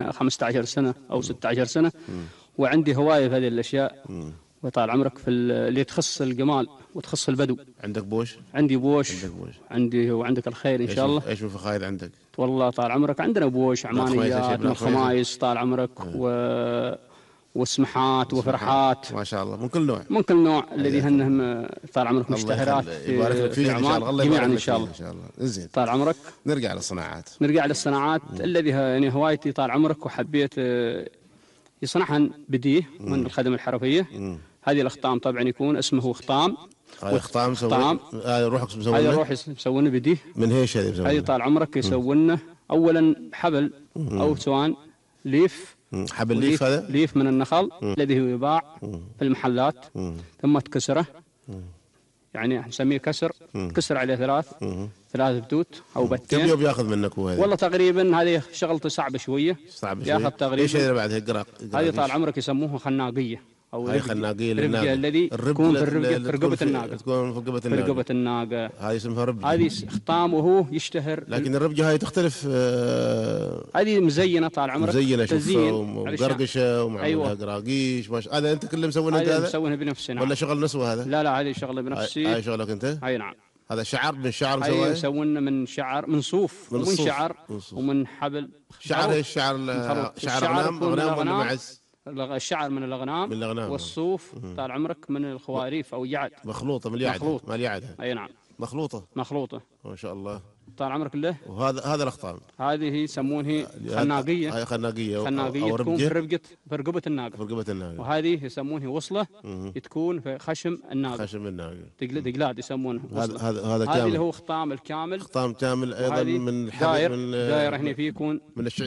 15 سنة أو 16 سنة، وعندي هواية في هذه الأشياء. وطال عمرك في اللي تخص الجمال وتخص البدو. عندك بوش؟ عندي بوش. عندي وعندك الخير إن شاء الله. ايش من فخايد عندك؟ والله طال عمرك عندنا بوش، عمانيات، من خمايس طال عمرك، وسمحات وفرحات ما شاء الله، من كل نوع. من كل نوع الذي هنهم طال عمرك مشتهرات في عمان جميعا ان شاء الله. زين. طال عمرك نرجع للصناعات. الذي يعني هوايتي طال عمرك، وحبيت يصنعها بديه من الخدمة الحرفية. هذه الأخطام طبعا يكون اسمه خطام. خطام روحك مسوونه؟ هذا روحي مسوونه بديه. من ايش هذه مسوونه؟ هذه طال عمرك يسوونه أولا حبل أو سواء ليف. حبل ليف، هذا ليف من النخل الذي هو يباع في المحلات، ثم تكسره، يعني نسميه كسر. كسر عليه ثلاث بتوت أو بتين. كم يوم ياخذ منك هو هذا؟ والله تقريبا هذه شغلته صعبة شوية. ياخذ تقريبا. ايش هذا بعد هيك؟ هذه طال عمرك يسموها خناقية أو هاي خناقية ربقة الذي تكون في رقبة الناقة. تكون في رقبة الناقة. هذه اسمها ربقة. هذه خطام وهو يشتهر. لكن الربقة هاي تختلف. هذه مزينة طال عمرك، مزينة تزيين ومقرقشة ومعمولها قراقيش. هذا أنت كله مسوينه؟ هذا مسوينه بنفسي. نعم. ولا شغل نسوة هذا؟ لا هذه شغلة بنفسي. هاي شغلك أنت؟ أي نعم. هذا شعر من شعر مسويه؟ أي مسوينه من شعر، من صوف ومن شعر ومن حبل. شعر ايش؟ شعر أغنام ولا معز؟ الشعر من الأغنام والصوف طال عمرك من الخواريف أو يعد. مخلوطة من اليعد. ما اليعد. أي نعم. مخلوطة ما شاء الله طال عمرك له. وهذا الأخطام هذه يسمونها خناقية. هاي خناقية تكون في رقبة الناقة. وهذه يسمونها وصلة، تكون في خشم الناقة. دقلاد يسمونه. هذا كامل. هذا اللي هو خطام الكامل. خطام كامل أيضا من داير هنا فيه يكون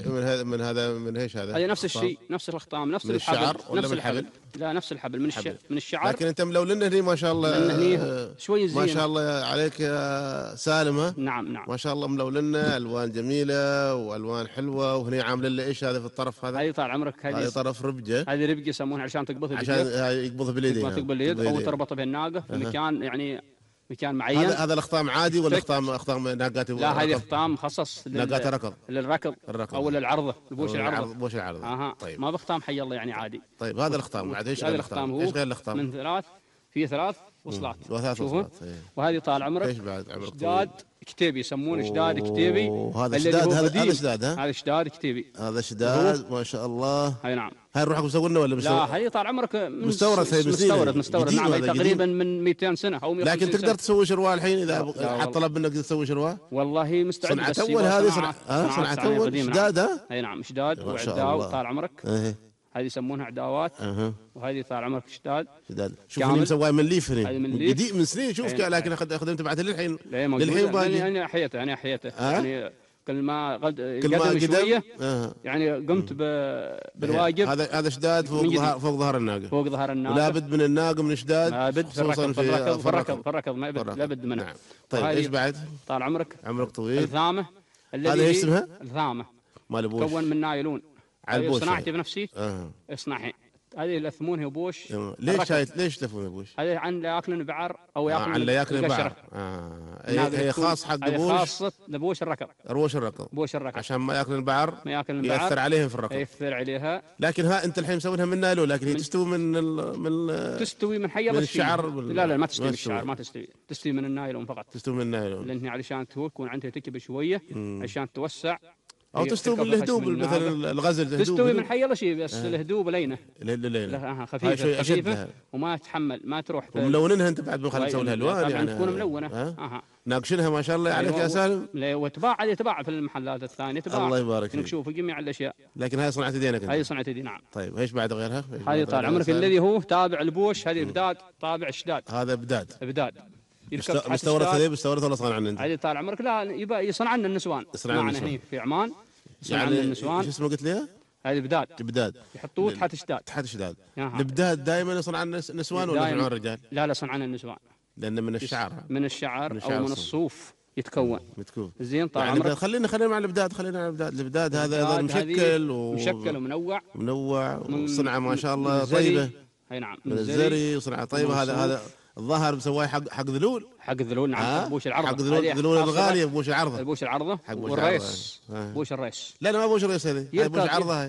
من ايش هذا؟ هذا نفس الشيء، نفس الخطام، نفس الشعر ولا من الحبل؟ لا نفس الحبل من الشعر. لكن أنت ملولنا هني ما شاء الله. شوي زين. ما شاء الله عليك يا سالم. نعم. ما شاء الله ملولنا الوان جميله والوان حلوه. وهنا عامل له ايش هذا في الطرف هذا؟ هذه طال عمرك هذه طرف ربجه. هذه ربجه يسمونها عشان تقبضها عشان يقبضها باليدين. تقبض باليد او تربطها بالناقه في مكان، يعني مكان معين. هذا الاخطام عادي ولا اخطام ناقات؟ لا هذه اخطام مخصص ناقات ركض. للركض او للعرضه، البوش العرضه. بوش العرضه. طيب. ما بخطام حي الله يعني عادي. طيب هذا الاخطام بعد ايش؟ هذا الاخطام هو ايش غير الاخطام؟ من ثلاث وصلات. وثلاث وصلات. وهذه طال عمرك ايش بعد؟ عمرك شداد كتيبي يسمونه شداد كتيبي. هذا شداد. هذا شداد. هذا شداد كتيبي. هذا شداد ما شاء الله. اي نعم. هاي روحك مسوينه ولا لا هي طال عمرك مستورد. نعم. تقريبا من 200 سنة او 150 لكن تقدر تسوي شروال الحين اذا حط طلب منك تسوي شروال؟ والله مستعد. صنعة اول هذه. صنعة اول شداد. اي نعم شداد وعداو طال عمرك. هذه يسمونها عداوات. وهذه طال عمرك شداد. شوف اللي مسواه من ليف هنا من سنين. شوف لكن خدمت بعد للحين. باقي. انا احيته يعني كل ما قدم شويه. يعني قمت بالواجب. هذا شداد فوق ظهر الناقه. ولابد من الناقه من شداد. لابد خصوصا في الركض ما لابد منه. نعم. طيب ايش بعد؟ طال عمرك طويل. الثامه. هذا ايش اسمها؟ الثامه مال بوش. كون من نايلون. على البوش. صناعتي بنفسي. اصنعها. هذه يلثمونها بوش. ليش تلفون بوش؟ هذا عن لا ياكلون بعر او عن لا ياكلون بعر. هي خاص حق بوش. خاصة لبوش الركض. بوش الركض عشان ما ياكلون البعر. يأثر عليهم في الركض. يأثر عليها. لكن انت الحين مسوينها من نايلون، لكن هي تستوي تستوي من حي الله. من الشعر. لا ما تستوي من الشعر، ما تستوي من النايلون فقط. تستوي من النايلون لأن عشان تكون عندها تكبه شويه عشان توسع. أو تستوي من الهدوب مثلا الغزل. تستوي من حي الله شيء بس الهدوب لينه. خفيفة وما تتحمل ما تروح. وملونينها أنت بعد ما تسوي لها ألوان يعني. تكون ملونة. ناقشينها ما شاء الله عليك يا سالم. وتباع في المحلات الثانية. الله يبارك فيك. نشوف جميع الأشياء. لكن هاي صنعت يدينك أنت. هاي صنعت يدي. نعم. طيب ايش بعد غيرها؟ هذه طال عمرك الذي هو تابع البوش. هذه بداد طابع شداد. هذا بداد. مستورد ولا صنع عنه انت؟ هذه طال عمرك لا يصنع لنا النسوان. معنا هنا في عمان. يعني النسوان. شو اسمه قلت لي؟ هذه بداد. يحطوه تحت شداد. البداد دائما يصنع النسوان ولا يصنعون الرجال؟ لا صنعنا النسوان. لأن من الشعر او من الصوف يتكون. زين طال عمرك. خلينا مع البداد هذا ايضا مشكل ومنوع وصنعه ما شاء الله طيبه. اي نعم. من الزري وصنعه طيبه. هذا الظاهر مسواه حق ذلول. نعم. بوش العرضه. حق ذلول الغاليه. بوش العرضه. والريس. بوش الريس. لا ما بوش الريس. هذه بوش عرضه.